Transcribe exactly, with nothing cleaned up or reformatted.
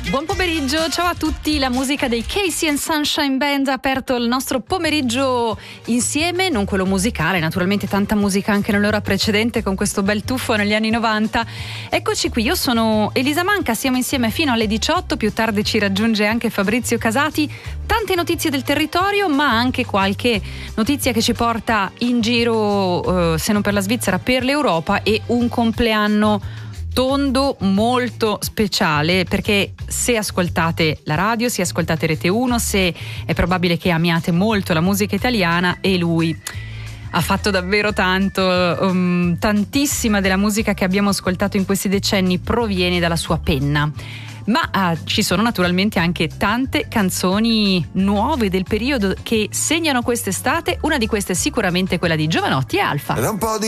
Buon pomeriggio, ciao a tutti. La musica dei Casey and Sunshine Band ha aperto il nostro pomeriggio insieme, non quello musicale, naturalmente tanta musica anche nell'ora precedente con questo bel tuffo negli anni novanta. Eccoci qui, io sono Elisa Manca, siamo insieme fino alle diciotto, più tardi ci raggiunge anche Fabrizio Casati. Tante notizie del territorio, ma anche qualche notizia che ci porta in giro, eh, se non per la Svizzera, per l'Europa, e un compleanno tondo molto speciale, perché se ascoltate la radio, se ascoltate Rete uno, se è probabile che amiate molto la musica italiana, e lui ha fatto davvero tanto, um, tantissima della musica che abbiamo ascoltato in questi decenni proviene dalla sua penna. Ma ah, ci sono naturalmente anche tante canzoni nuove del periodo che segnano quest'estate. Una di queste è sicuramente quella di Jovanotti e Alfa. Era un po' di